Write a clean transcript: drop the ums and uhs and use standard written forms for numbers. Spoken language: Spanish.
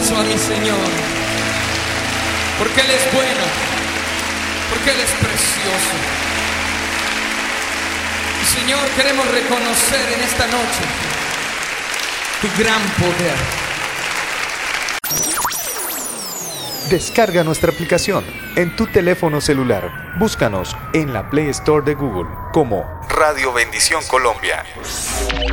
aplauso a mi Señor, porque Él es bueno, porque Él es precioso. Y Señor, queremos reconocer en esta noche tu gran poder. Descarga nuestra aplicación en tu teléfono celular. Búscanos en la Play Store de Google como Radio Bendición Colombia.